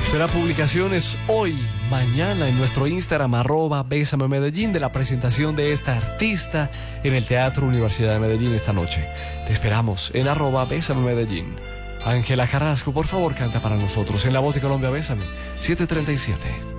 Espera publicaciones hoy, mañana en nuestro Instagram @Bésame Medellín de la presentación de esta artista en el Teatro Universidad de Medellín esta noche. Te esperamos en @Bésame Medellín. Ángela Carrasco, por favor, canta para nosotros en La Voz de Colombia, Bésame, 7:37.